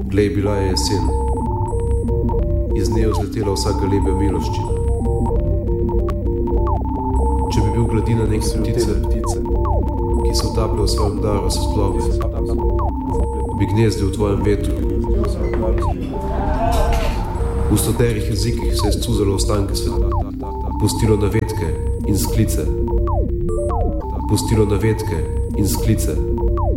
Glej, bila je jesen. Iz nje je vzletela vsaka lepa miloščina. Če bi bil gladina nek ptice, ki se utaplja v svojem daru se splove, bi gnezdil v tvojem vetru. V stoterih jezikih se je scuzalo ostanke sveta, pustilo navedke in sklice. Pustilo navedke in sklice.